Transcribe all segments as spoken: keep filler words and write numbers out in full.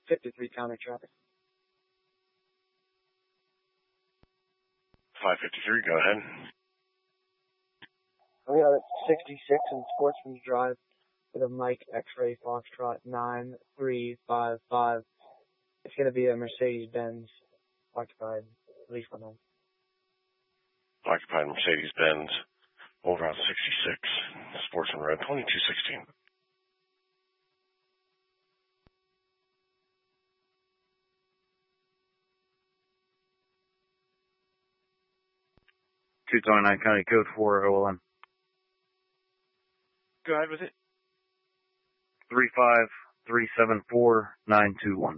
fifty-three counter traffic. five fifty-three, go ahead. We are at sixty-six in Sportsman's Drive with a Mike X-Ray Foxtrot nine three five five. It's going to be a Mercedes-Benz occupied lease one home. Occupied Mercedes-Benz over on sixty-six, Sportsman Road, twenty-two sixteen. two twenty-nine County Code four O L M. Go ahead with it. three five three seven four nine two one.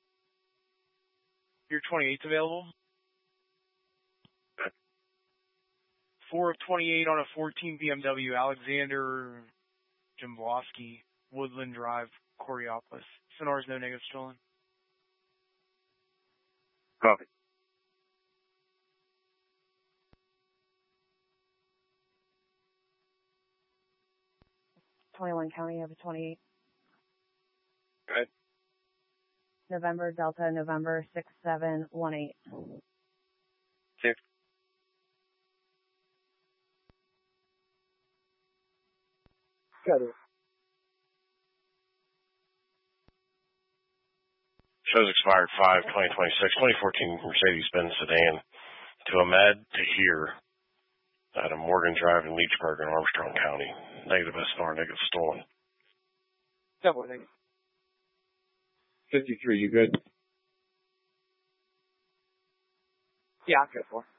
Your twenty-eight's available. four of twenty-eight on a fourteen B M W Alexander Jimblowski, Woodland Drive, Coriopolis. Sonar's no negative stolen. Copy. twenty-one County, you have a twenty-eight. Go ahead. November Delta, November six seven one eight. Six. Got it. Shows expired five twenty twenty-six, twenty fourteen Mercedes-Benz sedan to Ahmed Tahir at a Morgan Drive in Leechburg in Armstrong County. Negative S N R, negative stolen. Double negative. fifty-three, you good? Yeah, I'm good for.